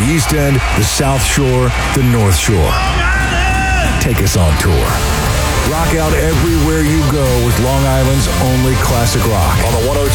East End, the South Shore, the North Shore. Take us on tour. Rock out everywhere you go with Long Island's only classic rock. On the 102